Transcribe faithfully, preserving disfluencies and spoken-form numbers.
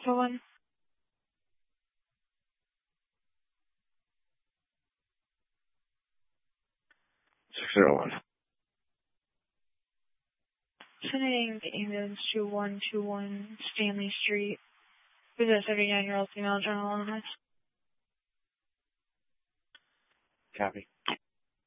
So one. six zero one. Sending the ambulance to one two one Stanley Street with a seventy-nine-year-old female, General Illinois. Copy.